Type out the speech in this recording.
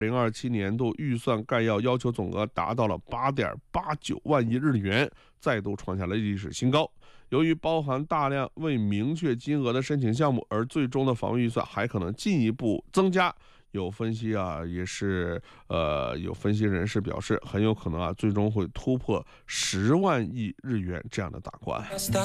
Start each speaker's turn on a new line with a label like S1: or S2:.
S1: 2027年度预算概要求总额达到了8.89万亿日元，再度创下了历史新高。由于包含大量未明确金额的申请项目，而最终的防御预算还可能进一步增加。有分析有分析人士表示，很有可能最终会突破10万亿日元这样的大关。